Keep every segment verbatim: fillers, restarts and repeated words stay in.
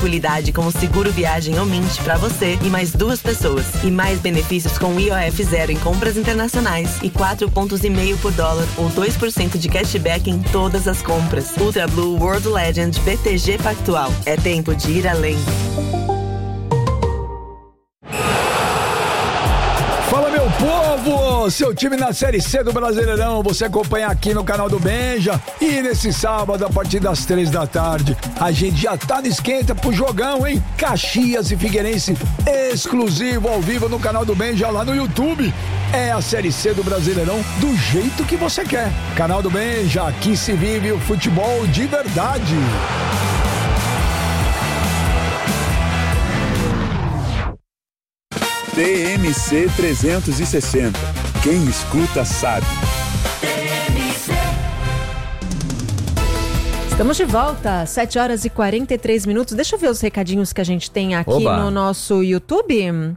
Tranquilidade com o seguro viagem Omint para você e mais duas pessoas. E mais benefícios com I O F zero em compras internacionais e quatro pontos e meio por dólar ou dois por cento de cashback em todas as compras. Ultra Blue World Legend B T G Pactual. É tempo de ir além. Fala, meu povo! Seu time na Série C do Brasileirão, você acompanha aqui no canal do Benja. E nesse sábado, a partir das três da tarde, a gente já tá no esquenta pro jogão, hein? Caxias e Figueirense, exclusivo ao vivo no canal do Benja lá no YouTube. É a Série C do Brasileirão do jeito que você quer. Canal do Benja, aqui se vive o futebol de verdade. T M C trezentos e sessenta. Quem escuta sabe. Estamos de volta, sete horas e quarenta e três minutos. Deixa eu ver os recadinhos que a gente tem aqui Oba. no nosso YouTube. Uh,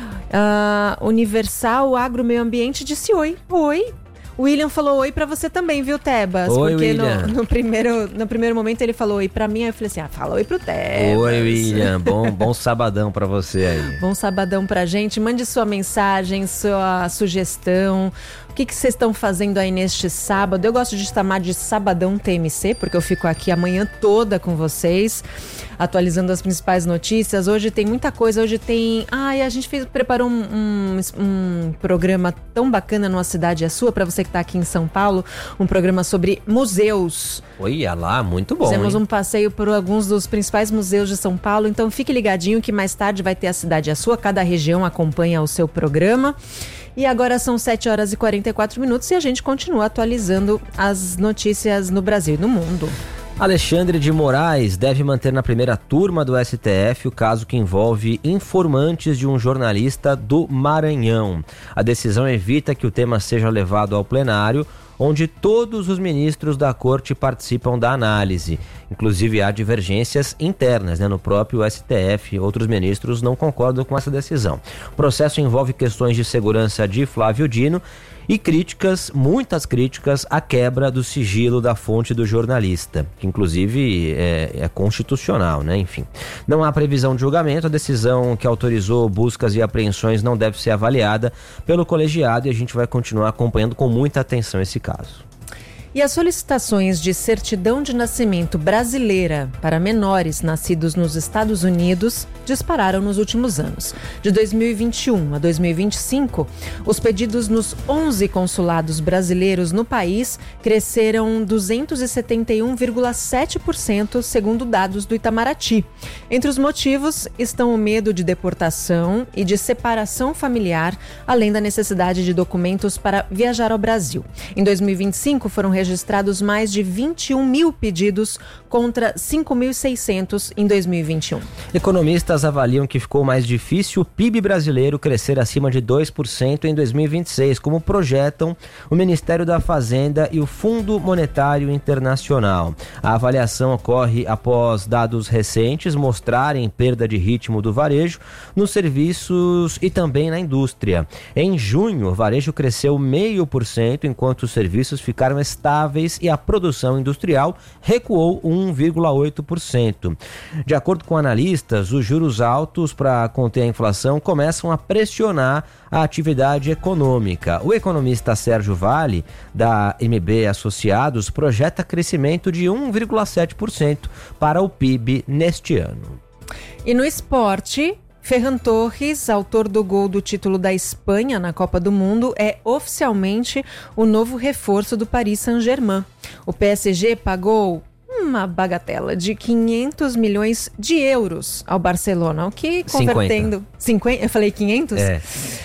Universal Agro Meio Ambiente disse oi. Oi. O William falou oi pra você também, viu, Tebas? Oi, porque William. No, no, primeiro, no primeiro momento ele falou oi pra mim, aí eu falei assim, ah, fala oi pro Tebas. Oi, William. Bom, bom sabadão pra você aí. Bom sabadão pra gente. Mande sua mensagem, sua sugestão. O que que vocês estão fazendo aí neste sábado? Eu gosto de chamar de Sabadão T M C, porque eu fico aqui a manhã toda com vocês, atualizando as principais notícias. Hoje tem muita coisa, hoje tem... Ai, a gente fez, preparou um, um, um programa tão bacana numa Cidade é Sua, pra você que tá aqui em São Paulo, um programa sobre museus. Olha lá, muito bom, Fizemos hein? um passeio por alguns dos principais museus de São Paulo, então fique ligadinho que mais tarde vai ter a Cidade é Sua, cada região acompanha o seu programa. E agora são sete horas e quarenta e quatro minutos e a gente continua atualizando as notícias no Brasil e no mundo. Alexandre de Moraes deve manter na primeira turma do S T F o caso que envolve informantes de um jornalista do Maranhão. A decisão evita que o tema seja levado ao plenário, onde todos os ministros da corte participam da análise. Inclusive há divergências internas, né, no próprio S T F. Outros ministros não concordam com essa decisão. O processo envolve questões de segurança de Flávio Dino e críticas, muitas críticas, à quebra do sigilo da fonte do jornalista, que inclusive é, é constitucional, né? Enfim. Não há previsão de julgamento, a decisão que autorizou buscas e apreensões não deve ser avaliada pelo colegiado e a gente vai continuar acompanhando com muita atenção esse caso. E as solicitações de certidão de nascimento brasileira para menores nascidos nos Estados Unidos dispararam nos últimos anos. De dois mil e vinte e um a dois mil e vinte e cinco, os pedidos nos onze consulados brasileiros no país cresceram duzentos e setenta e um vírgula sete por cento, segundo dados do Itamaraty. Entre os motivos estão o medo de deportação e de separação familiar, além da necessidade de documentos para viajar ao Brasil. Em dois mil e vinte e cinco, foram registrados mais de vinte e um mil pedidos contra cinco mil e seiscentos em dois mil e vinte e um. Economistas avaliam que ficou mais difícil o P I B brasileiro crescer acima de dois por cento em dois mil e vinte e seis, como projetam o Ministério da Fazenda e o Fundo Monetário Internacional. A avaliação ocorre após dados recentes mostrarem perda de ritmo do varejo nos serviços e também na indústria. Em junho, o varejo cresceu zero vírgula cinco por cento, enquanto os serviços ficaram estáveis e a produção industrial recuou um vírgula oito por cento. De acordo com analistas, os juros altos para conter a inflação começam a pressionar a atividade econômica. O economista Sérgio Vale, da M B Associados, projeta crescimento de um vírgula sete por cento para o P I B neste ano. E no esporte, Ferran Torres, autor do gol do título da Espanha na Copa do Mundo, é oficialmente o novo reforço do Paris Saint-Germain. O P S G pagou uma bagatela de quinhentos milhões de euros ao Barcelona, o que convertendo... cinquenta. Eu falei quinhentos? É.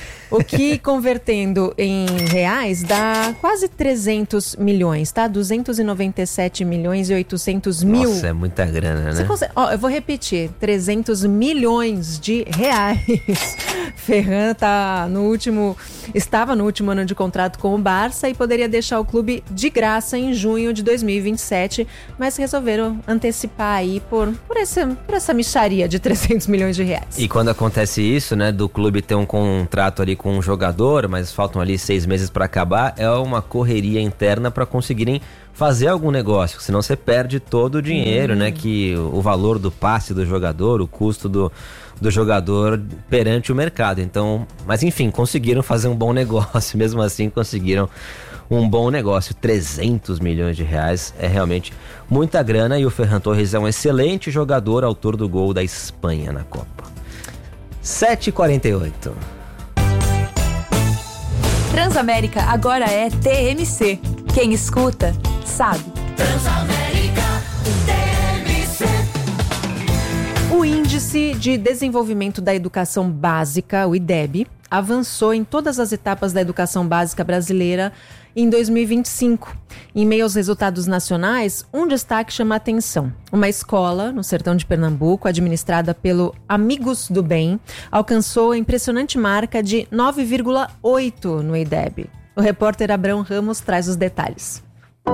O que, convertendo em reais, dá quase trezentos milhões, tá? duzentos e noventa e sete milhões e oitocentos mil. Nossa, é muita grana, né? Você consegue... Ó, eu vou repetir, trezentos milhões de reais. Ferran tá no último... estava no último ano de contrato com o Barça e poderia deixar o clube de graça em junho de dois mil e vinte e sete, mas resolveram antecipar aí por, por, essa, por essa mixaria de trezentos milhões de reais. E quando acontece isso, né, do clube ter um contrato ali com um jogador, mas faltam ali seis meses para acabar, é uma correria interna para conseguirem fazer algum negócio, senão você perde todo o dinheiro, hum. né? Que o valor do passe do jogador, o custo do, do jogador perante o mercado. Então, mas enfim, conseguiram fazer um bom negócio, mesmo assim conseguiram um bom negócio. trezentos milhões de reais é realmente muita grana, e o Ferran Torres é um excelente jogador, autor do gol da Espanha na Copa. sete e quarenta e oito. Transamérica agora é T M C. Quem escuta, sabe. Transamérica T M C. O Índice de Desenvolvimento da Educação Básica, o I D E B, avançou em todas as etapas da educação básica brasileira em dois mil e vinte e cinco. Em meio aos resultados nacionais, um destaque chama a atenção. Uma escola, no sertão de Pernambuco, administrada pelo Amigos do Bem, alcançou a impressionante marca de nove vírgula oito no I D E B. O repórter Abraão Ramos traz os detalhes.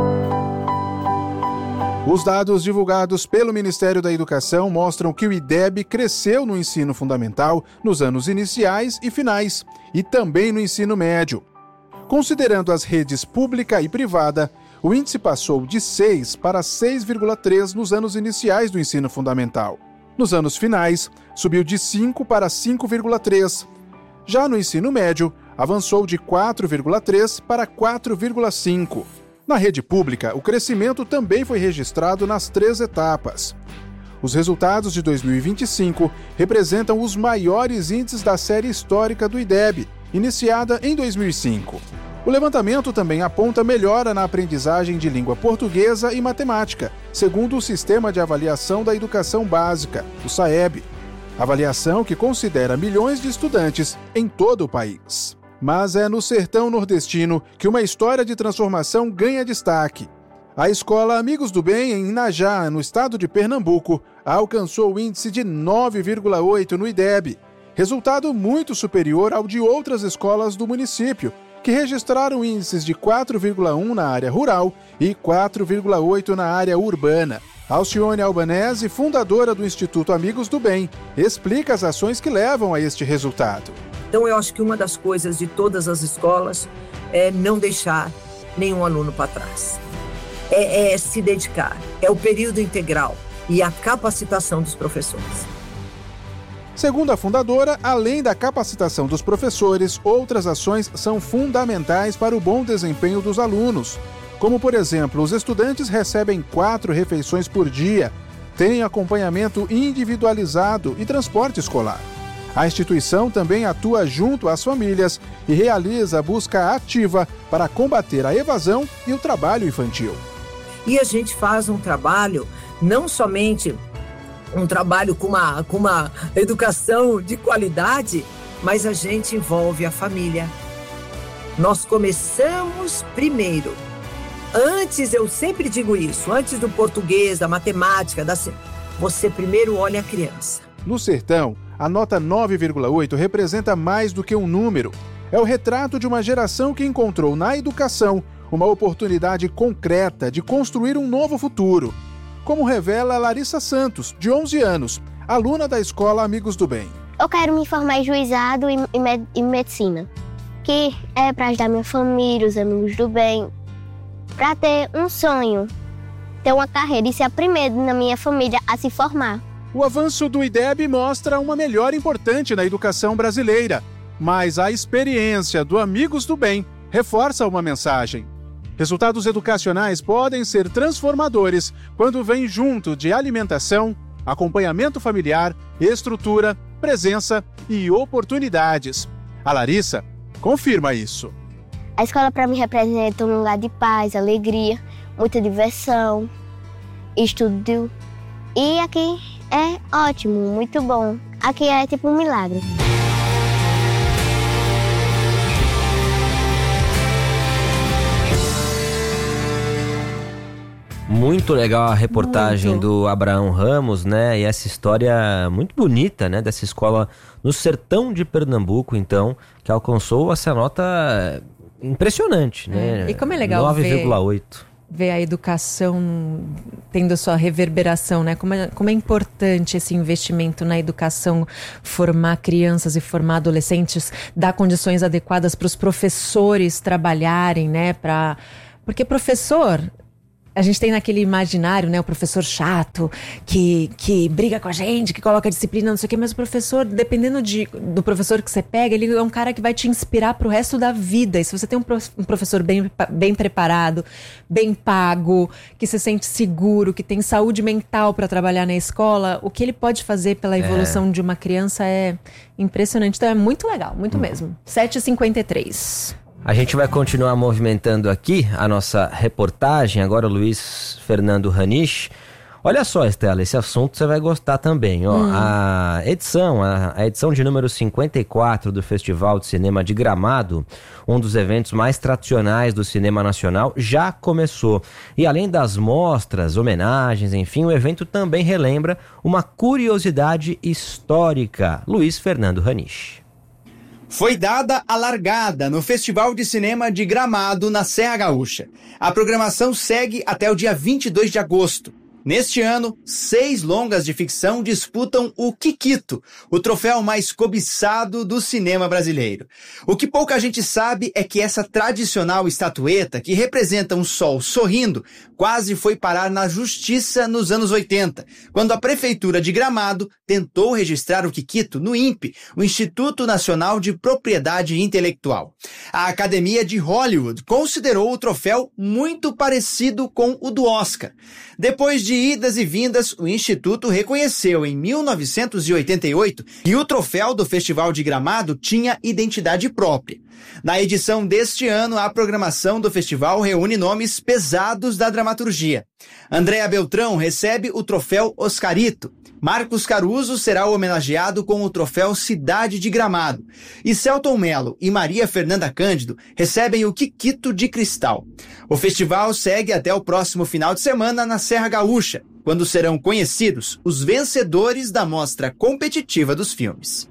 Os dados divulgados pelo Ministério da Educação mostram que o I D E B cresceu no ensino fundamental nos anos iniciais e finais, e também no ensino médio. Considerando as redes pública e privada, o índice passou de seis para seis vírgula três nos anos iniciais do ensino fundamental. Nos anos finais, subiu de cinco para cinco vírgula três. Já no ensino médio, avançou de quatro vírgula três para quatro vírgula cinco. Na rede pública, o crescimento também foi registrado nas três etapas. Os resultados de dois mil e vinte e cinco representam os maiores índices da série histórica do I D E B, iniciada em dois mil e cinco. O levantamento também aponta melhora na aprendizagem de língua portuguesa e matemática, segundo o Sistema de Avaliação da Educação Básica, o SAEB. Avaliação que considera milhões de estudantes em todo o país. Mas é no sertão nordestino que uma história de transformação ganha destaque. A escola Amigos do Bem, em Inajá, no estado de Pernambuco, alcançou o índice de nove vírgula oito no I D E B, resultado muito superior ao de outras escolas do município, que registraram índices de quatro vírgula um na área rural e quatro vírgula oito na área urbana. Alcione Albanese, fundadora do Instituto Amigos do Bem, explica as ações que levam a este resultado. Então, eu acho que uma das coisas de todas as escolas é não deixar nenhum aluno para trás. É, é se dedicar, é o período integral e a capacitação dos professores. Segundo a fundadora, além da capacitação dos professores, outras ações são fundamentais para o bom desempenho dos alunos. Como, por exemplo, os estudantes recebem quatro refeições por dia, têm acompanhamento individualizado e transporte escolar. A instituição também atua junto às famílias e realiza a busca ativa para combater a evasão e o trabalho infantil. E a gente faz um trabalho, não somente um trabalho com uma, com uma educação de qualidade, mas a gente envolve a família. Nós começamos primeiro. Antes, eu sempre digo isso, antes do português, da matemática, da... você primeiro olha a criança. No sertão, a nota nove vírgula oito representa mais do que um número. É o retrato de uma geração que encontrou na educação uma oportunidade concreta de construir um novo futuro. Como revela Larissa Santos, de onze anos, aluna da escola Amigos do Bem. Eu quero me formar em juizado e, e, med- e medicina, que é para ajudar minha família, os amigos do bem, para ter um sonho, ter uma carreira e ser a primeira na minha família a se formar. O avanço do I D E B mostra uma melhora importante na educação brasileira, mas a experiência do Amigos do Bem reforça uma mensagem. Resultados educacionais podem ser transformadores quando vêm junto de alimentação, acompanhamento familiar, estrutura, presença e oportunidades. A Larissa confirma isso. A escola para mim representa um lugar de paz, alegria, muita diversão, estudo. E aqui é ótimo, muito bom. Aqui é tipo um milagre. Muito legal a reportagem muito. do Abraão Ramos, né? E essa história muito bonita, né? Dessa escola no sertão de Pernambuco, então, que alcançou essa nota impressionante, né? É. E como é legal nove vírgula oito. ver, ver a educação tendo a sua reverberação, né? Como é, como é importante esse investimento na educação, formar crianças e formar adolescentes, dar condições adequadas para os professores trabalharem, né? Pra... Porque professor... a gente tem naquele imaginário, né, o professor chato, que, que briga com a gente, que coloca disciplina, não sei o quê, mas o professor, dependendo de, do professor que você pega, ele é um cara que vai te inspirar pro resto da vida. E se você tem um, prof, um professor bem, bem preparado, bem pago, que se sente seguro, que tem saúde mental para trabalhar na escola, o que ele pode fazer pela evolução é. de uma criança é impressionante. Então é muito legal, muito hum. mesmo. sete e cinquenta e três. A gente vai continuar movimentando aqui a nossa reportagem. Agora o Luiz Fernando Ranisch. Olha só, Estela, esse assunto você vai gostar também. Ó, hum. A edição, a, a edição de número cinquenta e quatro do Festival de Cinema de Gramado, um dos eventos mais tradicionais do cinema nacional, já começou. E além das mostras, homenagens, enfim, o evento também relembra uma curiosidade histórica. Luiz Fernando Ranisch. Foi dada a largada no Festival de Cinema de Gramado, na Serra Gaúcha. A programação segue até o dia vinte e dois de agosto. Neste ano, seis longas de ficção disputam o Kikito, o troféu mais cobiçado do cinema brasileiro. O que pouca gente sabe é que essa tradicional estatueta, que representa um sol sorrindo, quase foi parar na justiça nos anos oitenta, quando a Prefeitura de Gramado tentou registrar o Kikito no I N P, o Instituto Nacional de Propriedade Intelectual. A Academia de Hollywood considerou o troféu muito parecido com o do Oscar. Depois de idas e vindas, o Instituto reconheceu em mil novecentos e oitenta e oito que o troféu do Festival de Gramado tinha identidade própria. Na edição deste ano, a programação do festival reúne nomes pesados da dramaturgia. Andréa Beltrão recebe o troféu Oscarito. Marcos Caruso será homenageado com o troféu Cidade de Gramado. E Celton Mello e Maria Fernanda Cândido recebem o Kikito de Cristal. O festival segue até o próximo final de semana na Serra Gaúcha, quando serão conhecidos os vencedores da mostra competitiva dos filmes.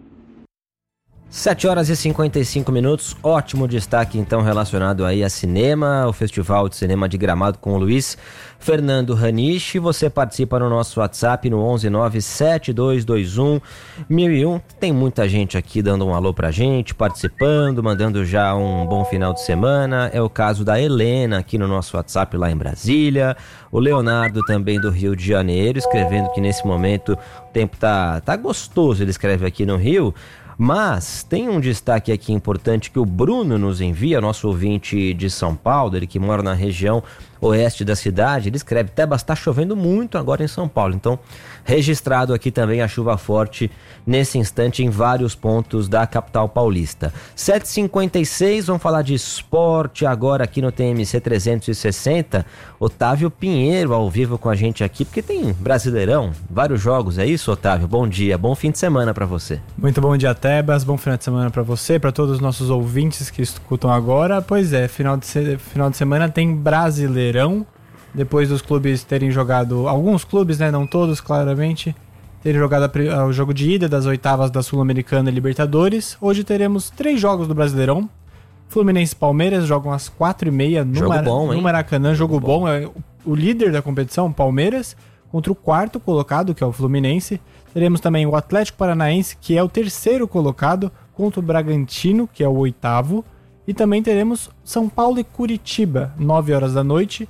sete horas e cinquenta e cinco minutos, ótimo destaque então relacionado aí a cinema, o Festival de Cinema de Gramado com o Luiz Fernando Ranisch. Você participa no nosso WhatsApp no onze nove sete dois dois um mil e um. Tem muita gente aqui dando um alô pra gente, participando, mandando já um bom final de semana. É o caso da Helena aqui no nosso WhatsApp lá em Brasília, o Leonardo também do Rio de Janeiro, escrevendo que nesse momento o tempo tá, tá gostoso, ele escreve aqui no Rio. Mas tem um destaque aqui importante que o Bruno nos envia, nosso ouvinte de São Paulo, ele que mora na região oeste da cidade. Ele escreve: Tebas, está chovendo muito agora em São Paulo. Então, registrado aqui também a chuva forte nesse instante em vários pontos da capital paulista. sete e cinquenta e seis, vamos falar de esporte agora aqui no T M C trezentos e sessenta. Otávio Pinheiro ao vivo com a gente aqui, porque tem Brasileirão, vários jogos, é isso, Otávio? Bom dia, bom fim de semana para você. Muito bom dia, Tebas, bom final de semana para você, para todos os nossos ouvintes que escutam agora. Pois é, final de, se... final de semana tem Brasileirão, depois dos clubes terem jogado, alguns clubes, né, não todos, claramente, terem jogado a... o jogo de ida das oitavas da Sul-Americana e Libertadores. Hoje teremos três jogos do Brasileirão. Fluminense e Palmeiras jogam às quatro e meia no, jogo Mar... bom, no Maracanã, jogo, jogo bom. bom. É o líder da competição, Palmeiras, contra o quarto colocado, que é o Fluminense. Teremos também o Atlético Paranaense, que é o terceiro colocado, contra o Bragantino, que é o oitavo. E também teremos São Paulo e Curitiba, nove horas da noite,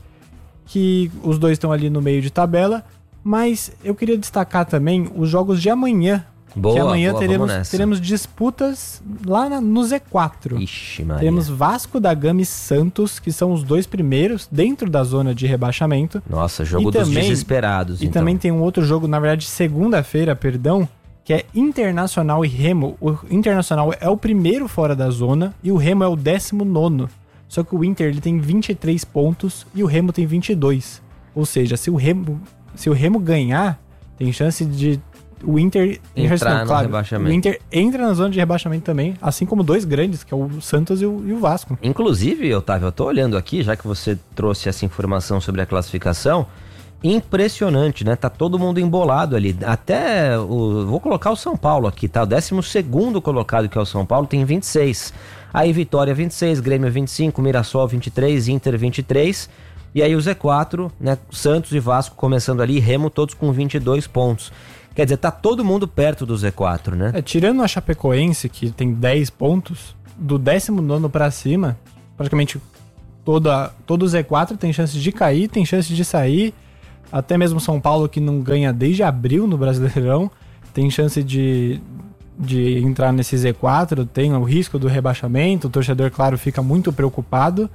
que os dois estão ali no meio de tabela. Mas eu queria destacar também os jogos de amanhã. Boa, que amanhã boa, teremos, teremos disputas lá na, no Z quatro. Ixi, Maria. Teremos Vasco da Gama e Santos, que são os dois primeiros dentro da zona de rebaixamento. Nossa, jogo e dos também, desesperados. E então. também tem um outro jogo, na verdade, segunda-feira, perdão, que é Internacional e Remo. O Internacional é o primeiro fora da zona e o Remo é o décimo nono. Só que o Inter ele tem vinte e três pontos e o Remo tem vinte e dois. Ou seja, se o Remo, se o Remo ganhar, tem chance de o Inter entrar no claro, rebaixamento. O Inter entra na zona de rebaixamento também, assim como dois grandes, que é o Santos e o, e o Vasco. Inclusive, Otávio, eu tô olhando aqui, já que você trouxe essa informação sobre a classificação, impressionante, né? Tá todo mundo embolado ali. Até o... Vou colocar o São Paulo aqui, tá? O décimo segundo colocado, que é o São Paulo, tem vinte e seis. Aí Vitória vinte e seis, Grêmio vinte e cinco, Mirassol vinte e três, Inter vinte e três. E aí o Z quatro, né? Santos e Vasco começando ali, Remo todos com vinte e dois pontos. Quer dizer, tá todo mundo perto do Z quatro, né? É, tirando a Chapecoense, que tem dez pontos, do décimo nono pra cima, praticamente toda, todo o Z quatro tem chance de cair, tem chance de sair. Até mesmo São Paulo, que não ganha desde abril no Brasileirão, tem chance de, de entrar nesse Z quatro, tem o risco do rebaixamento, o torcedor, claro, fica muito preocupado.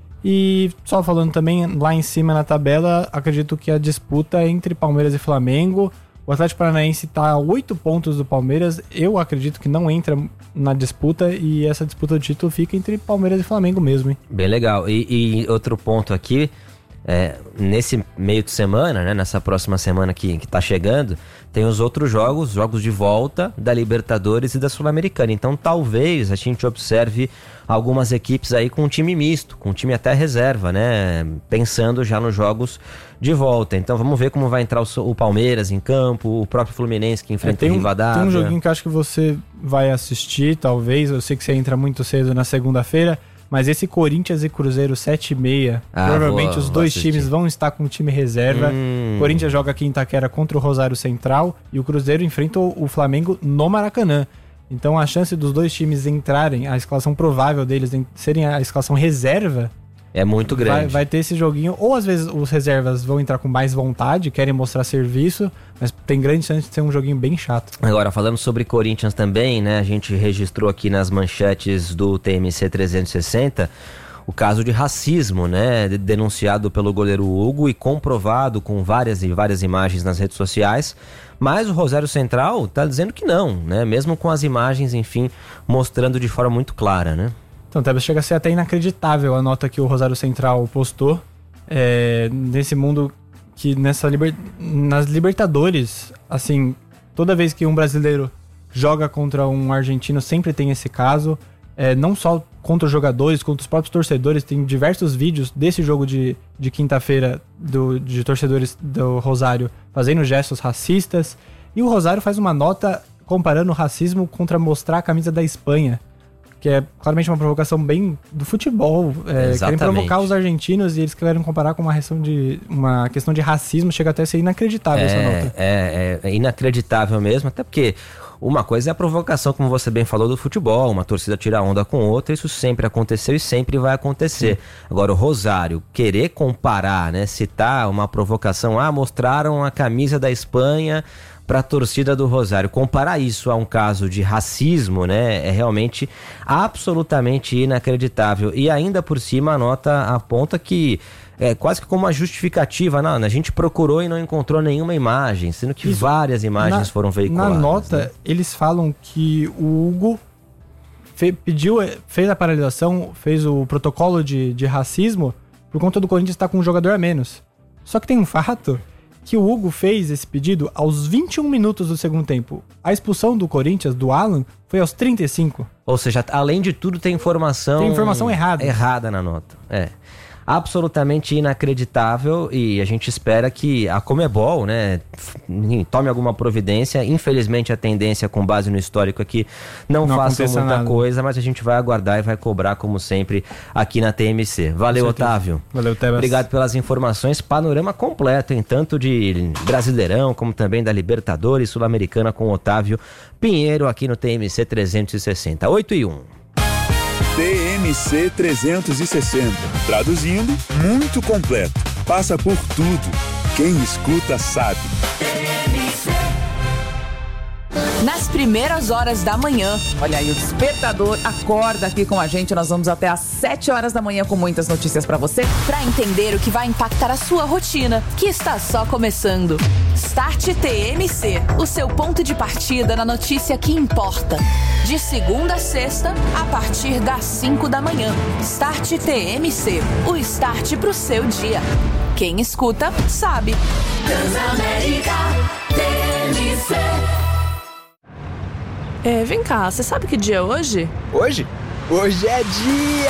E só falando também, lá em cima na tabela, acredito que a disputa entre Palmeiras e Flamengo, o Atlético Paranaense está a oito pontos do Palmeiras, eu acredito que não entra na disputa e essa disputa do título fica entre Palmeiras e Flamengo mesmo, hein? Bem legal. E, e outro ponto aqui, é, nesse meio de semana, né, nessa próxima semana que, que tá chegando, tem os outros jogos, jogos de volta da Libertadores e da Sul-Americana. Então talvez a gente observe algumas equipes aí com um time misto, com um time até reserva, né? Pensando já nos jogos de volta. Então vamos ver como vai entrar o, o Palmeiras em campo, o próprio Fluminense que enfrenta é, o Rivadavia. Tem um joguinho que eu acho que você vai assistir, talvez. Eu sei que você entra muito cedo na segunda-feira, mas esse Corinthians e Cruzeiro sete e meia, ah, provavelmente vou, os dois times vão estar com o time reserva. Hum. O Corinthians joga aqui em Itaquera contra o Rosário Central e o Cruzeiro enfrenta o Flamengo no Maracanã. Então a chance dos dois times entrarem, a escalação provável deles serem a escalação reserva, é muito grande. Vai, vai ter esse joguinho, ou às vezes os reservas vão entrar com mais vontade, querem mostrar serviço, mas tem grande chance de ser um joguinho bem chato. Agora, falando sobre Corinthians também, né, a gente registrou aqui nas manchetes do T M C trezentos e sessenta o caso de racismo, né, denunciado pelo goleiro Hugo e comprovado com várias e várias imagens nas redes sociais, mas o Rosário Central tá dizendo que não, né, mesmo com as imagens, enfim, mostrando de forma muito clara, né. Então, talvez chega a ser até inacreditável a nota que o Rosário Central postou, é, nesse mundo que nessa liber... nas Libertadores, assim, toda vez que um brasileiro joga contra um argentino sempre tem esse caso, é, não só contra os jogadores, contra os próprios torcedores, tem diversos vídeos desse jogo de, de quinta-feira do, de torcedores do Rosário fazendo gestos racistas, e o Rosário faz uma nota comparando o racismo contra mostrar a camisa da Espanha, que é claramente uma provocação bem do futebol. É, querem provocar os argentinos e eles querem comparar com uma questão de, uma questão de racismo, chega até a ser inacreditável é, essa nota. É, é, é inacreditável mesmo, até porque uma coisa é a provocação, como você bem falou, do futebol, uma torcida tira onda com outra, isso sempre aconteceu e sempre vai acontecer. Sim. Agora, o Rosário querer comparar, né, citar uma provocação, ah, mostraram a camisa da Espanha para a torcida do Rosário, comparar isso a um caso de racismo, né, é realmente absolutamente inacreditável. E ainda por cima a nota aponta que é quase que como uma justificativa, não, a gente procurou e não encontrou nenhuma imagem, sendo que isso, várias imagens na, foram veiculadas. Na nota, né? Eles falam que o Hugo fe, pediu, fez a paralisação, fez o protocolo de, de racismo por conta do Corinthians estar com um jogador a menos. Só que tem um fato que o Hugo fez esse pedido aos vinte e um minutos do segundo tempo. A expulsão do Corinthians, do Alan, foi aos trinta e cinco. Ou seja, além de tudo tem informação... Tem informação errada. Errada na nota, é. Absolutamente inacreditável, e a gente espera que a Conmebol, né, tome alguma providência. Infelizmente a tendência, com base no histórico aqui, não, não faça muita nada. coisa, mas a gente vai aguardar e vai cobrar como sempre aqui na T M C. Valeu, Otávio. Valeu, Tebas. Obrigado pelas informações, panorama completo, hein? Tanto de Brasileirão como também da Libertadores Sul-Americana, com Otávio Pinheiro aqui no T M C trezentos e sessenta. oito e um. T M C trezentos e sessenta. Traduzindo, muito completo. Passa por tudo. Quem escuta sabe. Nas primeiras horas da manhã. Olha aí, o despertador acorda aqui com a gente. Nós vamos até às sete horas da manhã com muitas notícias pra você, pra entender o que vai impactar a sua rotina, que está só começando. Start T M C, o seu ponto de partida na notícia que importa. De segunda a sexta, a partir das cinco da manhã. Start T M C, o start pro seu dia. Quem escuta, sabe. Transamérica T M C. É, vem cá, você sabe que dia é hoje? Hoje? Hoje é dia